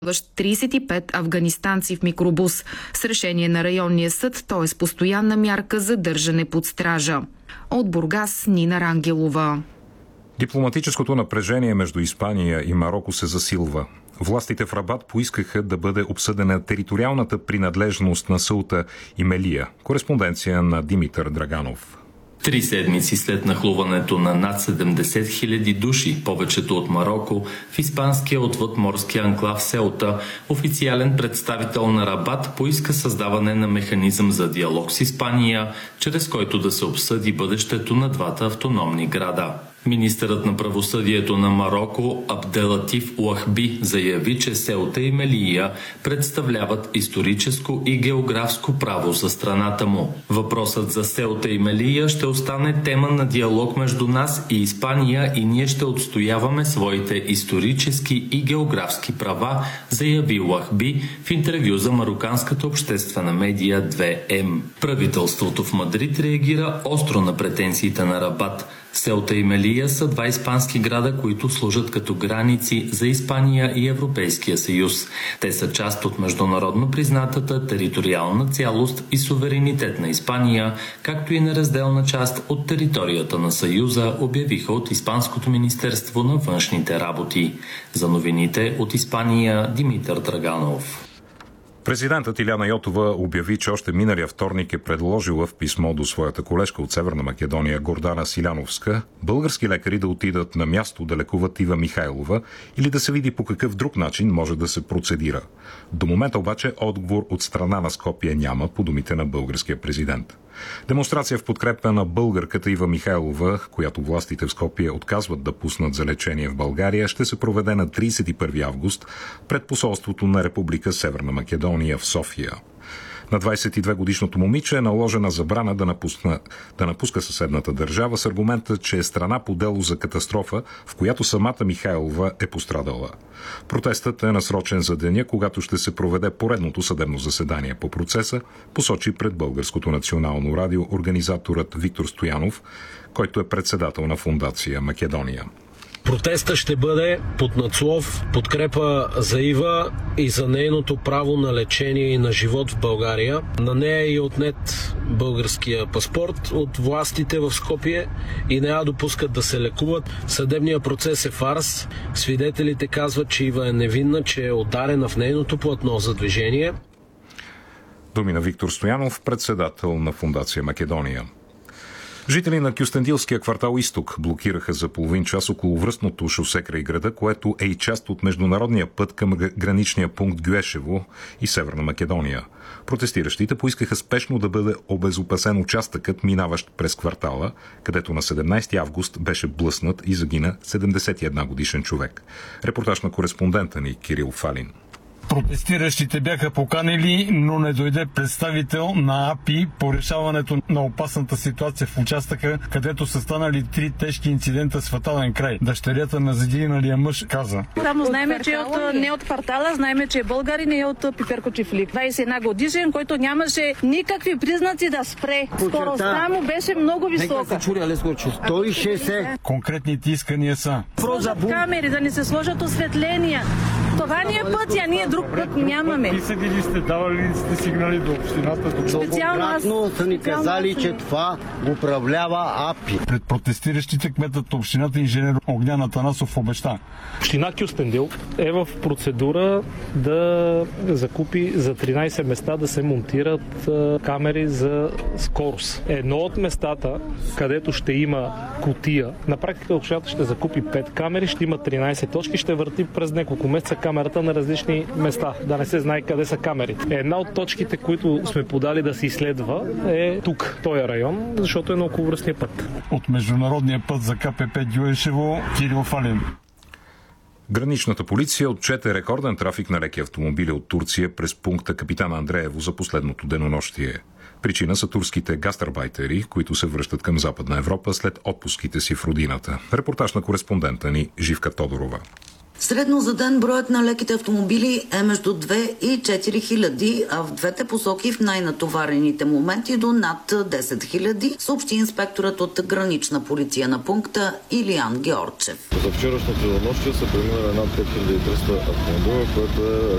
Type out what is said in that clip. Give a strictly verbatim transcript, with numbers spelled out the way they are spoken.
тридесет и пет афганистанци в микробус. С решение на районния съд, т.е. с постоянна мярка за държане под стража. От Бургас, Нина Рангелова. Дипломатическото напрежение между Испания и Мароко се засилва. Властите в Рабат поискаха да бъде обсъдена териториалната принадлежност на Сеута и Мелия. Кореспонденция на Димитър Драганов. Три седмици след нахлуването на над седемдесет хиляди души, повечето от Мароко, в испанския отвъдморски анклав Сеута, официален представител на Рабат поиска създаване на механизъм за диалог с Испания, чрез който да се обсъди бъдещето на двата автономни града. Министърът на правосъдието на Мароко Абделатиф Уахби заяви, че Сеута и Мелия представляват историческо и географско право за страната му. Въпросът за Сеута и Мелия ще остане тема на диалог между нас и Испания и ние ще отстояваме своите исторически и географски права, заяви Уахби в интервю за мароканската обществена медия две ем. Правителството в Мадрид реагира остро на претенциите на Рабат. Сеута и Мелия са два испански града, които служат като граници за Испания и Европейския съюз. Те са част от международно признатата териториална цялост и суверенитет на Испания, както и неразделна част от територията на Съюза, обявиха от Испанското министерство на външните работи. За новините от Испания, Димитър Драганов. Президентът Иляна Йотова обяви, че още миналия вторник е предложила в писмо до своята колежка от Северна Македония Гордана Силяновска български лекари да отидат на място да лекуват Ива Михайлова или да се види по какъв друг начин може да се процедира. До момента обаче отговор от страна на Скопие няма, по думите на българския президент. Демонстрация в подкрепа на българката Ива Михайлова, която властите в Скопие отказват да пуснат за лечение в България, ще се проведе на тридесет и първи август пред посолството на Република Северна Македония в София. На двадесет и две годишното момиче е наложена забрана да, напусна, да напуска съседната държава с аргумента, че е страна по дело за катастрофа, в която самата Михайлова е пострадала. Протестът е насрочен за деня, когато ще се проведе поредното съдебно заседание по процеса, посочи пред Българското национално радио организаторът Виктор Стоянов, който е председател на фондация Македония. Протестът ще бъде под надслов подкрепа за Ива и за нейното право на лечение и на живот в България. На нея е отнет българския паспорт от властите в Скопие и не я допускат да се лекуват. Съдебният процес е фарс. Свидетелите казват, че Ива е невинна, че е ударена в нейното платно за движение. Думи на Виктор Стоянов, председател на фондация Македония. Жители на Кюстендилския квартал Изток блокираха за половин час околовръстното шосе край града, което е и част от международния път към граничния пункт Гюешево и Северна Македония. Протестиращите поискаха спешно да бъде обезопасен участъкът, минаващ през квартала, където на седемнадесети август беше блъснат и загина седемдесет и една годишен човек. Репортаж на кореспондента ни Кирил Фалин. Протестиращите бяха поканили, но не дойде представител на АПИ по решаването на опасната ситуация в участъка, където са станали три тежки инцидента с фатален край. Дъщерята на загиналия мъж каза: Само знаем, че е от, не от квартала, знаем, че е българин и е от Пиперко Чифлик. двадесет и една годишен, който нямаше никакви признаци да спре. Скоростта му беше много висока. сто и шестдесет. Конкретните искания са: сложат камери, да не се сложат осветления. Това ни е пътя, ние друг път нямаме. Писали ли сте, давали ли сте сигнали до общината? Специално са ни казали, че това го управлява АПИ. Пред протестиращите кметът общината инженер Огнян Атанасов обеща: Община Кюстендил е в процедура да закупи за тринадесет места да се монтират камери за скорост. Едно от местата, където ще има кутия, на практика общината ще закупи пет камери, ще има тринадесет точки, ще върти през няколко месеца камерата на различни места, да не се знае къде са камерите. Една от точките, които сме подали да се изследва, е тук, този район, защото е на околовръстния път. От международния път за КПП Гюешево, Кирил Фалин. Граничната полиция отчете рекорден трафик на леки автомобили от Турция през пункта Капитан Андреево за последното денонощие. Причина са турските гастарбайтери, които се връщат към Западна Европа след отпуските си в родината. Репортаж на кореспондента ни Живка Тодорова. Средно за ден броят на леките автомобили е между две и четири хиляди, а в двете посоки в най-натоварените моменти до над десет хиляди, съобщи инспекторът от гранична полиция на пункта Илиян Георгчев. За вчерашното денонощие са преминали над пет хиляди и триста автомобила, което е